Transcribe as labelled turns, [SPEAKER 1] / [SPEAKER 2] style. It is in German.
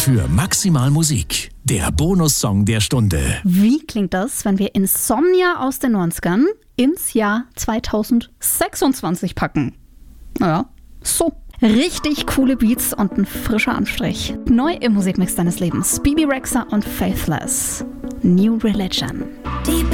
[SPEAKER 1] für Maximal Musik, der Bonussong der Stunde.
[SPEAKER 2] Wie klingt das, wenn wir Insomnia aus den 90ern ins Jahr 2026 packen? Naja, so. Richtig coole Beats und ein frischer Anstrich. Neu im Musikmix deines Lebens. Bebe Rexha und Faithless. New Religion.
[SPEAKER 3] Deep